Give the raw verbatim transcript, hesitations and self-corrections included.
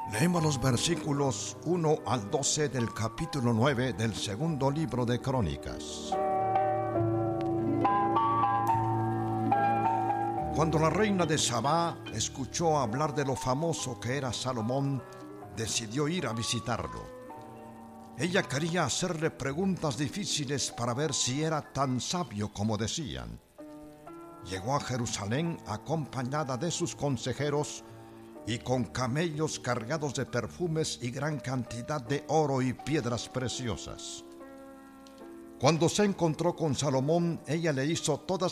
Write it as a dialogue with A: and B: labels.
A: Leemos los versículos uno al doce del capítulo nueve del segundo libro de Crónicas. Cuando la reina de Sabá escuchó hablar de lo famoso que era Salomón, decidió ir a visitarlo. Ella quería hacerle preguntas difíciles para ver si era tan sabio como decían. Llegó a Jerusalén acompañada de sus consejeros y con camellos cargados de perfumes y gran cantidad de oro y piedras preciosas. Cuando se encontró con Salomón, ella le hizo todas